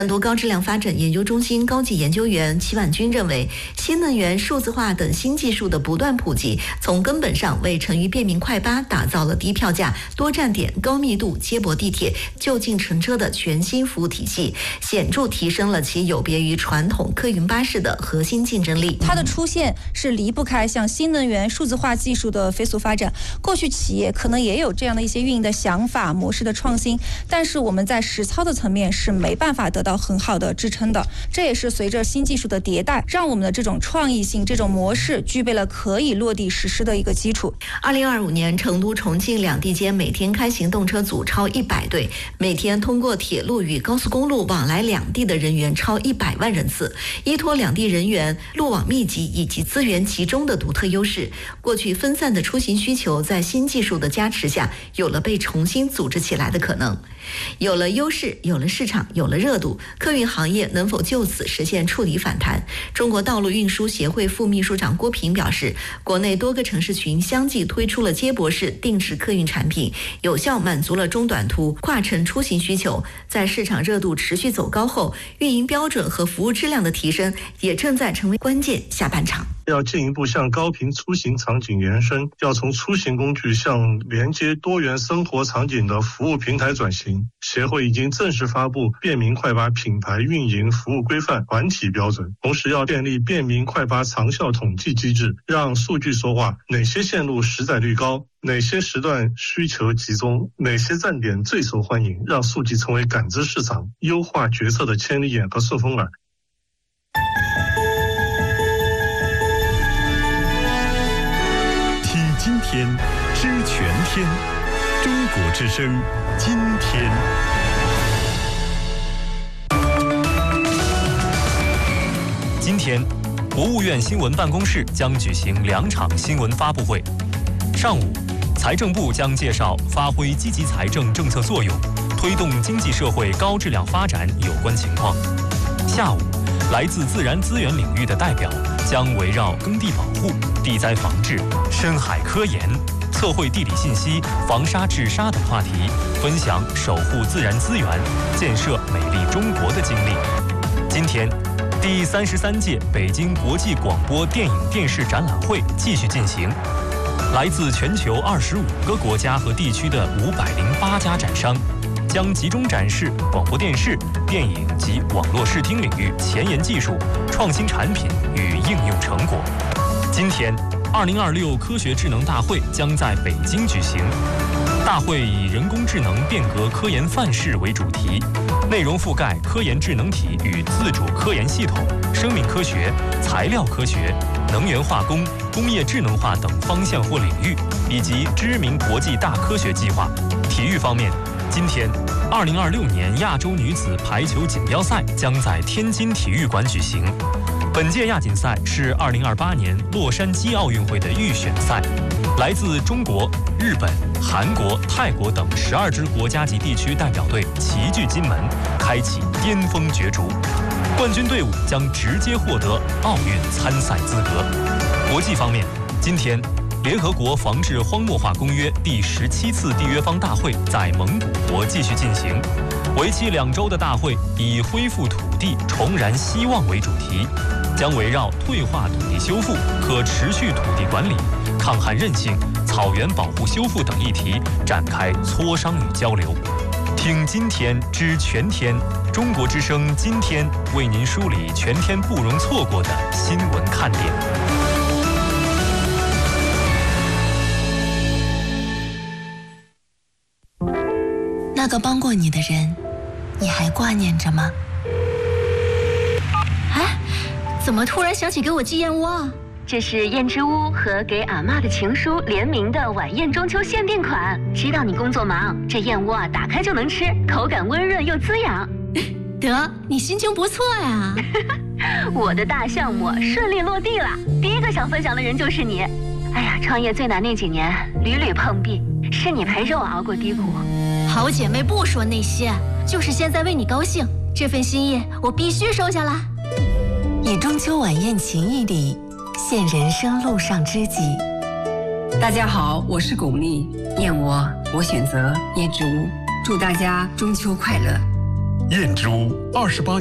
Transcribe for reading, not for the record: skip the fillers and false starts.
成都高质量发展研究中心高级研究员齐婉君认为，新能源、数字化等新技术的不断普及，从根本上为成渝便民快八打造了低票价、多站点、高密度接驳地铁、就近乘车的全新服务体系，显著提升了其有别于传统客运巴士的核心竞争力。 它的出现是离不开像新能源、数字化技术的飞速发展。过去企业可能也有这样的一些运营的想法、模式的创新，但是我们在实操的层面是没办法得到很好的支撑的。这也是随着新技术的迭代，让我们的这种创意性、这种模式具备了可以落地实施的一个基础。 2025年，成都、重庆两地间每天开行动车组超100对，每天通过铁路与高速公路往来两地的人员超100万人次。依托两地人员路网密集以及资源集中的独特优势，过去分散的出行需求在新技术的加持下，有了被重新组织起来的可能。有了优势，有了市场，有了热度，客运行业能否就此实现触底反弹？中国道路运输协会副秘书长郭平表示，国内多个城市群相继推出了接驳式定时客运产品，有效满足了中短途跨城出行需求。在市场热度持续走高后，运营标准和服务质量的提升也正在成为关键。下半场要进一步向高频出行场景延伸，要从出行工具向连接多元生活场景的服务平台转型。协会已经正式发布便民快八品牌运营服务规范团体标准，同时要建立便民快八长效统计机制，让数据说话，哪些线路实载率高，哪些时段需求集中，哪些站点最受欢迎，让数据成为感知市场、优化决策的千里眼和顺风耳。 听今天，知全天，中国之声，今天。 今天，国务院新闻办公室将举行2场新闻发布会。上午，财政部将介绍发挥积极财政政策作用，推动经济社会高质量发展有关情况。下午，来自自然资源领域的代表将围绕耕地保护、地灾防治、深海科研、测绘地理信息、防沙治沙等话题，分享守护自然资源、建设美丽中国的经历。今天，第33届北京国际广播电影电视展览会继续进行，来自全球25个国家和地区的508家展商将集中展示广播电视、电影及网络视听领域前沿技术、创新产品与应用成果。今天，2026科学智能大会将在北京举行。大会以人工智能变革科研范式为主题，内容覆盖科研智能体与自主科研系统、生命科学、材料科学、能源化工、工业智能化等方向或领域，以及知名国际大科学计划。体育方面，今天，2026年亚洲女子排球锦标赛将在天津体育馆举行。本届亚锦赛是2028年洛杉矶奥运会的预选赛，来自中国、日本、韩国、泰国等12支国家级地区代表队齐聚金门，开启巅峰角逐。冠军队伍将直接获得奥运参赛资格。国际方面，今天，联合国防治荒漠化公约第17次缔约方大会在蒙古国继续进行。为期2周的大会以恢复土地、重燃希望为主题，将围绕退化土地修复、可持续土地管理、抗旱韧性、草原保护修复等议题展开磋商与交流。听今天知全天，中国之声今天为您梳理全天不容错过的新闻看点。 那个帮过你的人，你还挂念着吗？ 哎，怎么突然想起给我寄燕窝啊？这是燕之屋和给阿嬷的情书联名的晚宴中秋限定款。知道你工作忙，这燕窝啊打开就能吃，口感温润又滋养。 得，你心情不错呀。 我的大项目顺利落地了，第一个想分享的人就是你。哎呀，创业最难那几年，屡屡碰壁，是你陪着我熬过低谷。 好姐妹不说那些，就是现在为你高兴，这份心意我必须收下来。 以中秋晚宴情谊礼，献人生路上知己。 大家好，我是巩俐，燕窝我选择燕之屋，祝大家中秋快乐。 燕之屋28